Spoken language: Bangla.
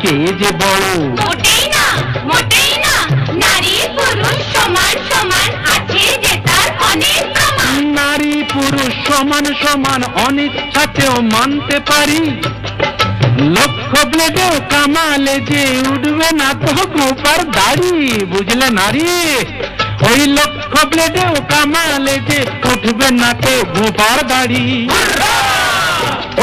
কে যে বড়? মোটেই না, মোটেই না। নারী পুরুষ সমান সমান, আছে যে তার অনেক প্রমাণ। নারী পুরুষ সমান সমান, অনিচ্ছাতেও মানতে পারি। লক্ষ ব্লেডেও কামালে যে উঠবে না তো গোপার দাড়ি, বুঝলে নারী? ওই লক্ষ ব্লেডেও কামালে যে উঠবে না তো গোপার দাড়ি।